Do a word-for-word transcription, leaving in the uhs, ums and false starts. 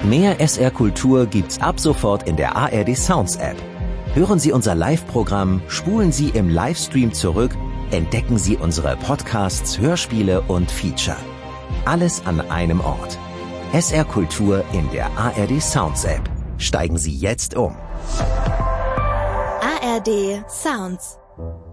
Mehr S R Kultur gibt's ab sofort in der A R D Sounds App. Hören Sie unser Live-Programm, spulen Sie im Livestream zurück, entdecken Sie unsere Podcasts, Hörspiele und Feature. Alles an einem Ort. S R Kultur in der A R D Sounds App. Steigen Sie jetzt um. A R D Sounds.